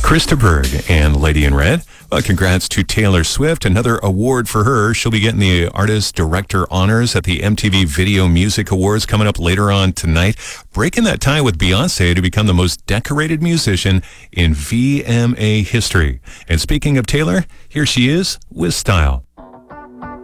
Krista Berg and Lady in Red. Well, congrats to Taylor Swift. Another award for her. She'll be getting the Artist Director Honors at the MTV Video Music Awards coming up later on tonight, breaking that tie with Beyonce to become the most decorated musician in VMA history. And speaking of Taylor, here she is with style.